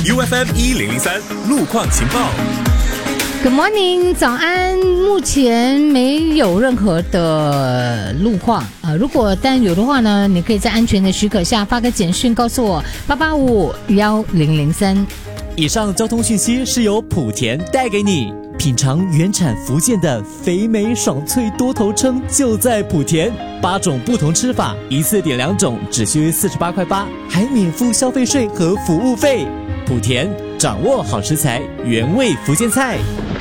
UFM 1003路况情报。 Good morning， 早安。目前没有任何的路况如果但有的话呢，你可以在安全的许可下发个简讯告诉我8851003。 以上交通讯息是由莆田带给你。品尝原产福建的肥美爽脆多头鲳就在莆田，8种不同吃法，一次点2种，只需48块8，还免付消费税和服务费。莆田掌握好食材，原味福建菜。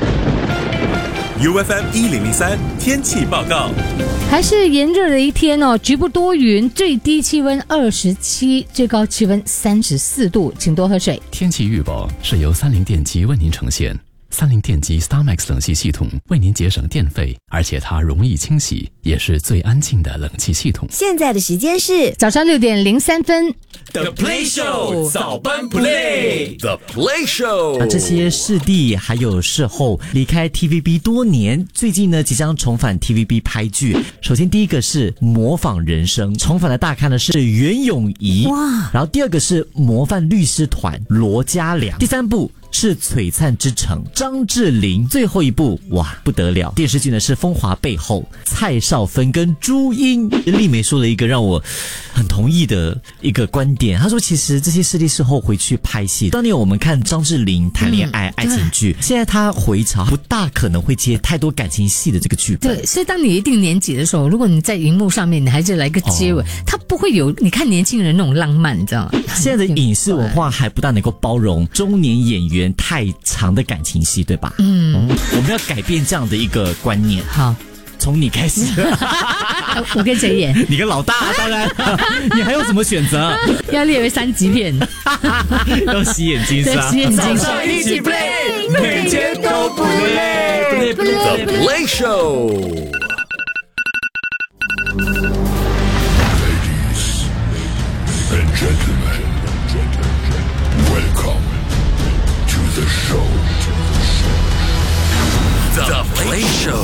UFM 1003天气报告。 还是炎热的一天哦，局部多云，最低气温27，最高气温34度，请多喝水。 天气预报是由三菱电机为您呈现。三菱电机 StarMax 冷气系统为您节省电费，而且它容易清洗，也是最安静的冷气系统。 现在的时间是早上6点03分。 The Play Show 早班 Play The Play Show。 这些视帝还有视后离开 TVB 多年，最近呢即将重返 TVB 拍剧。首先第一个是模仿人生，重返的大咖呢是袁咏仪，哇！然后第二个是模范律师团罗嘉良，第三部是璀璨之城张智霖，最后一部哇不得了，电视剧呢是风华背后蔡少芬跟朱茵。丽梅说了一个让我很同意的一个观点，她说其实这些视帝是后回去拍戏，当年我们看张智霖谈恋爱爱情剧，现在他回潮不大可能会接太多感情戏的这个剧本。 对，所以当你一定年纪的时候，如果你在荧幕上面你还是来个接吻，他不会有你看年轻人那种浪漫，你知道吗？ 现在的影视文化还不大能够包容中年演员太长的感情戏，对吧？我们要改变这样的一个观念。 好， 从你开始。 我跟谁演？ 你跟老大，当然。你还有什么选择？ 要列为3级片。 要洗眼睛是吧？ 洗眼睛。 早上一起 play， 每天都不累。 The Play Show。 and gentlemen, welcome to the show. The Play Show。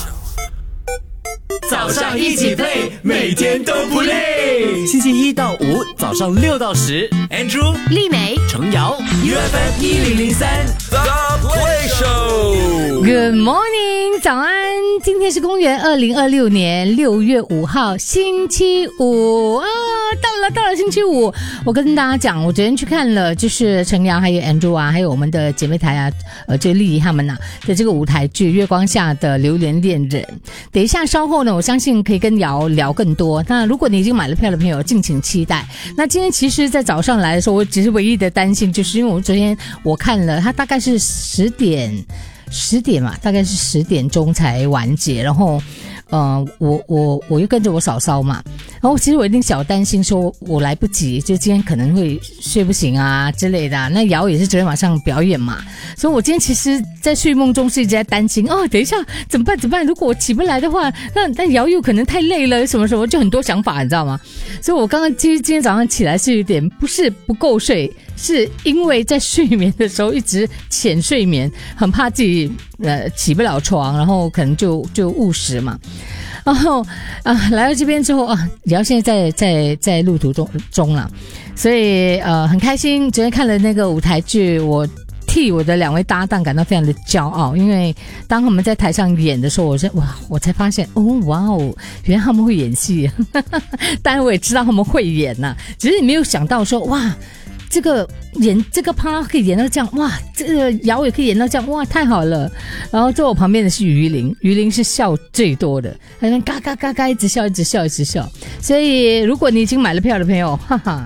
早上一起 play， 每天都不累。星期1到5早上6到10 ，Andrew、 丽梅、 程瑶 ，UFM 1003 The Play Show。Good morning， 早安！今天是公元2026年6月5号，星期五啊，到了星期五。我跟大家讲，我昨天去看了，就是程瑶还有 Andrew 还有我们的姐妹台就丽他们的这个舞台剧《月光下的榴莲恋人》。等一下稍后呢，我相信可以跟瑶聊更多。那如果你已经买了票的朋友，敬请期待。那今天其实在早上来的时候，我只是唯一的担心，就是因为我昨天我看了，它大概是10点嘛，大概是10点钟才完结，然后我又跟着我嫂嫂嘛，然后其实我有点小担心说我来不及，就今天可能会睡不醒之类的那瑶也是昨天晚上表演嘛，所以我今天其实在睡梦中是一直在担心等一下怎么办，如果我起不来的话，那瑶又可能太累了什么什么，就很多想法你知道吗？所以我刚刚今天早上起来是有点不是不够睡，是因为在睡眠的时候一直浅睡眠，很怕自己起不了床，然后可能就误食嘛。然后来到这边之后瑶现在在路途中了，所以很开心。昨天看了那个舞台剧，我替我的2位搭档感到非常的骄傲，因为当他们在台上演的时候，我才发现原来他们会演戏。当然我也知道他们会演只是没有想到说这个演这个趴可以演到这样，这个瑶也可以演到这样，太好了。然后坐我旁边的是于玲是笑最多的，他在嘎嘎嘎嘎一直笑。所以如果你已经买了票的朋友，哈哈，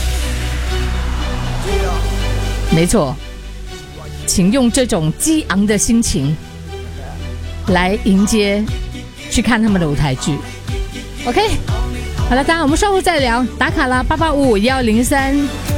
没错，请用这种激昂的心情来迎接去看他们的舞台剧。OK， 好了，当然我们稍后再聊，打卡啦，8851003。